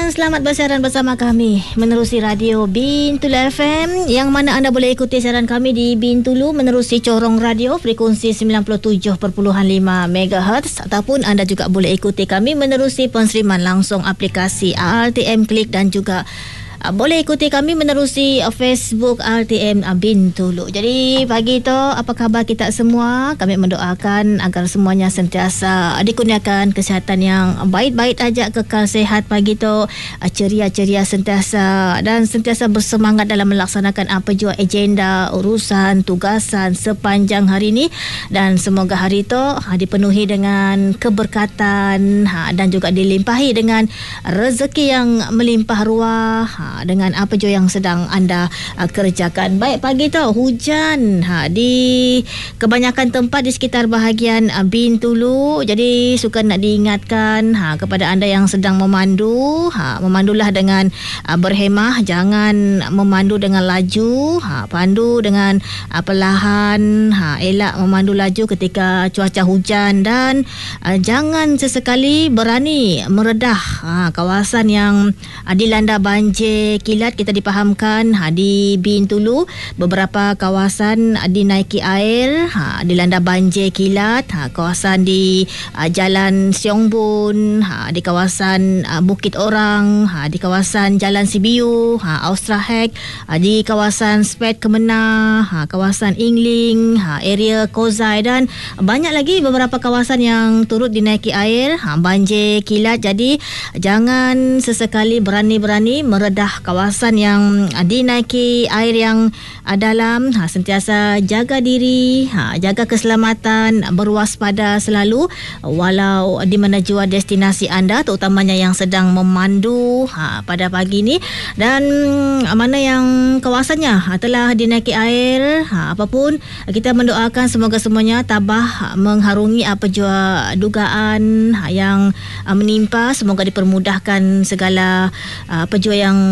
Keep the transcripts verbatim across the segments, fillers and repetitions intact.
dan selamat bersiaran bersama kami menerusi radio Bintulu F M, yang mana anda boleh ikuti siaran kami di Bintulu menerusi corong radio frekuensi sembilan puluh tujuh perpuluhan lima megahertz, ataupun anda juga boleh ikuti kami menerusi penseriman langsung aplikasi R T M Klik, dan juga Uh, boleh ikuti kami menerusi uh, Facebook R T M uh, Bintulu. Jadi pagi itu, apa khabar kita semua? Kami mendoakan agar semuanya sentiasa dikurniakan kesihatan yang baik-baik aja, kekal sehat pagi itu, uh, ceria-ceria sentiasa, dan sentiasa bersemangat dalam melaksanakan apa jua agenda, urusan, tugasan sepanjang hari ini. Dan semoga hari itu uh, dipenuhi dengan keberkatan uh, dan juga dilimpahi dengan rezeki yang melimpah ruah uh, dengan apa jua yang sedang anda uh, kerjakan. Baik, pagi tu hujan ha, di kebanyakan tempat di sekitar bahagian uh, Bintulu. Jadi suka nak diingatkan ha, kepada anda yang sedang memandu, ha, memandulah dengan uh, berhemah, jangan memandu dengan laju, ha, pandu dengan uh, perlahan, ha, elak memandu laju ketika cuaca hujan, dan uh, jangan sesekali berani meredah ha, kawasan yang uh, dilanda banjir kilat. Kita dipahamkan ha, di Bintulu beberapa kawasan ha, dinaiki air, ha, dilanda banjir kilat, ha, kawasan di ha, Jalan Siong Bun, ha, di kawasan ha, Bukit Orang, ha, di kawasan Jalan Sibiu, ha, Austrahek, ha, di kawasan Spet Kemenah, ha, kawasan Ingling, ha, area Kozai, dan banyak lagi beberapa kawasan yang turut dinaiki air, ha, banjir kilat. Jadi jangan sesekali berani-berani meredah kawasan yang dinaiki air yang dalam. Ha, sentiasa jaga diri, ha, jaga keselamatan, berwaspada selalu walau di mana jua destinasi anda, terutamanya yang sedang memandu ha, pada pagi ini, dan mana yang kawasannya ha, telah dinaiki air, ha, apapun kita mendoakan semoga semuanya tabah mengharungi apa jua dugaan ha, yang ha, menimpa. Semoga dipermudahkan segala ha, apa jua yang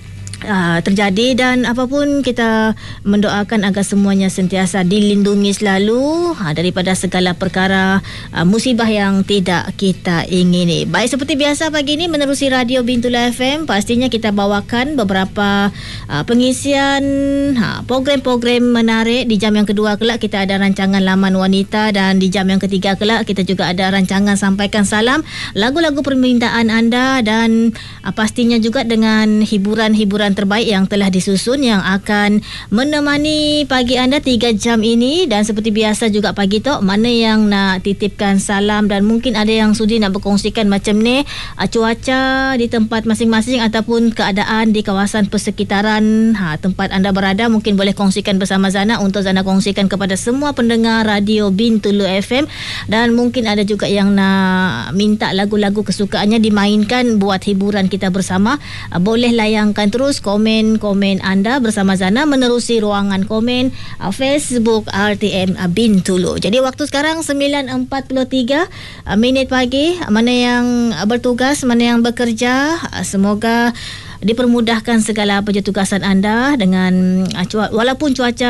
Uh, terjadi, dan apapun kita mendoakan agar semuanya sentiasa dilindungi selalu ha, daripada segala perkara uh, musibah yang tidak kita ingini. Baik, seperti biasa pagi ini menerusi radio Bintulu F M, pastinya kita bawakan beberapa uh, pengisian ha, program-program menarik. Di jam yang kedua kelak kita ada rancangan Laman Wanita, dan di jam yang ketiga kelak kita juga ada rancangan Sampaikan Salam, lagu-lagu permintaan anda, dan uh, pastinya juga dengan hiburan-hiburan terbaik yang telah disusun yang akan menemani pagi anda tiga jam ini. Dan seperti biasa juga pagi tu, mana yang nak titipkan salam, dan mungkin ada yang sudi nak berkongsikan macam ni uh, cuaca di tempat masing-masing ataupun keadaan di kawasan persekitaran ha, tempat anda berada, mungkin boleh kongsikan bersama Zana untuk Zana kongsikan kepada semua pendengar radio Bintulu F M. Dan mungkin ada juga yang nak minta lagu-lagu kesukaannya dimainkan buat hiburan kita bersama, uh, boleh layangkan terus komen-komen anda bersama Zana menerusi ruangan komen uh, Facebook R T M uh, Bintulu. Jadi waktu sekarang sembilan empat puluh tiga uh, minit pagi. Mana yang uh, bertugas, mana yang bekerja, uh, semoga dipermudahkan segala petugasan anda dengan uh, cuaca, walaupun cuaca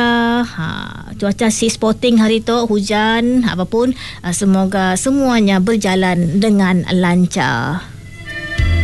uh, cuaca sea spotting hari tu hujan apapun, uh, semoga semuanya berjalan dengan lancar.